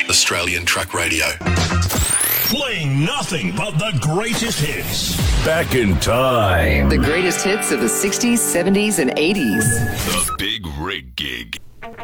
Australian Truck Radio. Playing nothing but the greatest hits. Back in time. The greatest hits of the 60s, 70s, and 80s. The Big Rig Gig.